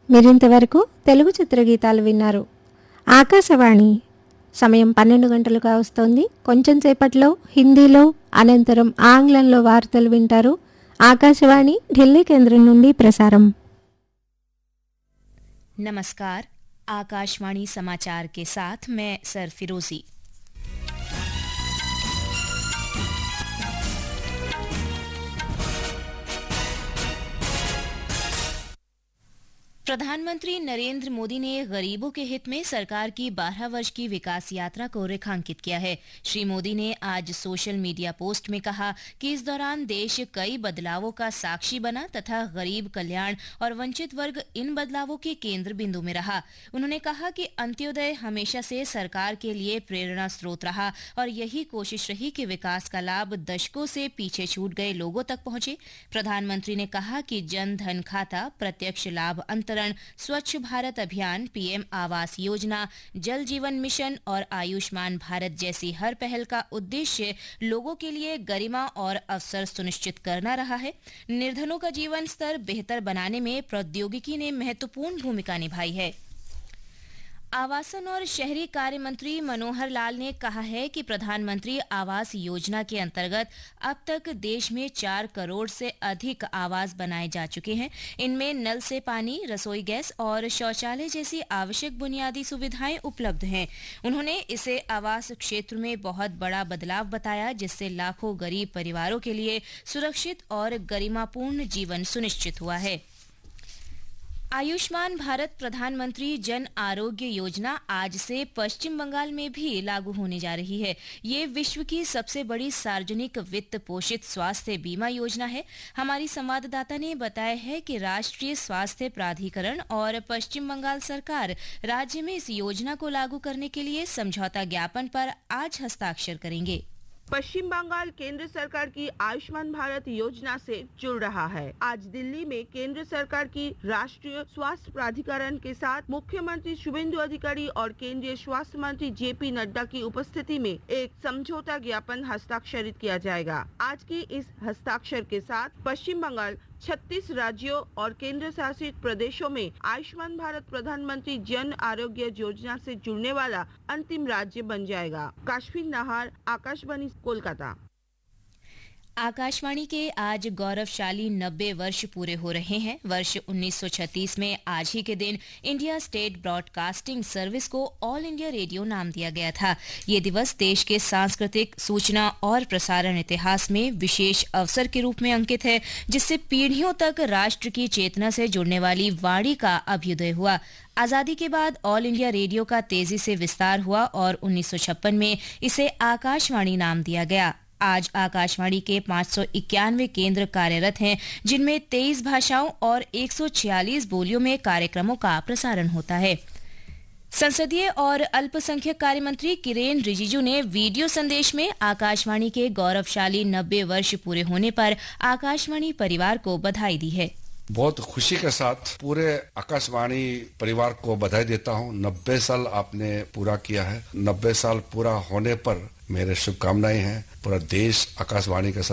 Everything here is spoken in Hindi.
మీరింతవరకు తెలుగు చిత్రగీతాలు విన్నారు. ఆకాశవాణి సమయం 12 గంటలు కావస్తోంది. కొంచెం సేపట్లో హిందీలో, అనంతరం ఆంగ్లంలో వార్తలు వింటారు. ఆకాశవాణి ఢిల్లీ కేంద్రం నుండి ప్రసారం. नमस्कार, आकाशवाणी समाचार के साथ मैं सरफिरोजी। प्रधानमंत्री नरेंद्र मोदी ने गरीबों के हित में सरकार की 12 वर्ष की विकास यात्रा को रेखांकित किया है। श्री मोदी ने आज सोशल मीडिया पोस्ट में कहा कि इस दौरान देश कई बदलावों का साक्षी बना तथा गरीब कल्याण और वंचित वर्ग इन बदलावों के केंद्र बिंदु में रहा। उन्होंने कहा कि अंत्योदय हमेशा से सरकार के लिए प्रेरणा स्रोत रहा और यही कोशिश रही कि विकास का लाभ दशकों से पीछे छूट गए लोगों तक पहुंचे। प्रधानमंत्री ने कहा कि जन धन खाता, प्रत्यक्ष लाभ अंतरण, स्वच्छ भारत अभियान, पीएम आवास योजना, जल जीवन मिशन और आयुष्मान भारत जैसी हर पहल का उद्देश्य लोगों के लिए गरिमा और अवसर सुनिश्चित करना रहा है। निर्धनों का जीवन स्तर बेहतर बनाने में प्रौद्योगिकी ने महत्वपूर्ण भूमिका निभाई है। आवासन और शहरी कार्य मंत्री मनोहर लाल ने कहा है कि प्रधानमंत्री आवास योजना के अंतर्गत अब तक देश में 4 करोड़ से अधिक आवास बनाए जा चुके हैं। इनमें नल से पानी, रसोई गैस और शौचालय जैसी आवश्यक बुनियादी सुविधाएं उपलब्ध हैं। उन्होंने इसे आवास क्षेत्र में बहुत बड़ा बदलाव बताया, जिससे लाखों गरीब परिवारों के लिए सुरक्षित और गरिमापूर्ण जीवन सुनिश्चित हुआ है। आयुष्मान भारत प्रधानमंत्री जन आरोग्य योजना आज से पश्चिम बंगाल में भी लागू होने जा रही है। ये विश्व की सबसे बड़ी सार्वजनिक वित्त पोषित स्वास्थ्य बीमा योजना है। हमारी संवाददाता ने बताया है कि राष्ट्रीय स्वास्थ्य प्राधिकरण और पश्चिम बंगाल सरकार राज्य में इस योजना को लागू करने के लिए समझौता ज्ञापन पर आज हस्ताक्षर करेंगे। पश्चिम बंगाल केंद्र सरकार की आयुष्मान भारत योजना से जुड़ रहा है। आज दिल्ली में केंद्र सरकार की राष्ट्रीय स्वास्थ्य प्राधिकरण के साथ मुख्यमंत्री शुभेंदु अधिकारी और केंद्रीय स्वास्थ्य मंत्री जेपी नड्डा की उपस्थिति में एक समझौता ज्ञापन हस्ताक्षरित किया जाएगा। आज की इस हस्ताक्षर के साथ पश्चिम बंगाल 36 राज्यों और केंद्र शासित प्रदेशों में आयुष्मान भारत प्रधानमंत्री जन आरोग्य योजना से जुड़ने वाला अंतिम राज्य बन जाएगा। काश्मीर नाहार, आकाशवाणी, कोलकाता। आकाशवाणी के आज गौरवशाली 90 वर्ष पूरे हो रहे हैं। वर्ष 1936 में आज ही के दिन इंडिया स्टेट ब्रॉडकास्टिंग सर्विस को ऑल इंडिया रेडियो नाम दिया गया था। ये दिवस देश के सांस्कृतिक, सूचना और प्रसारण इतिहास में विशेष अवसर के रूप में अंकित है, जिससे पीढ़ियों तक राष्ट्र की चेतना से जुड़ने वाली वाणी का अभ्युदय हुआ। आजादी के बाद ऑल इंडिया रेडियो का तेजी से विस्तार हुआ और 1956 में इसे आकाशवाणी नाम दिया गया। आज आकाशवाणी के 591 केंद्र कार्यरत हैं, जिनमें 23 भाषाओं और 146 बोलियों में कार्यक्रमों का प्रसारण होता है। संसदीय और अल्पसंख्यक कार्य मंत्री किरेन रिजिजू ने वीडियो संदेश में आकाशवाणी के गौरवशाली 90 वर्ष पूरे होने पर आकाशवाणी परिवार को बधाई दी है। बहुत खुशी के साथ पूरे आकाशवाणी परिवार को बधाई देता हूं। 90 साल आपने पूरा किया है। 90 साल पूरा होने पर मेरे शुभकामनाएं हैं। पूरा देश आकाशवाणी के साथ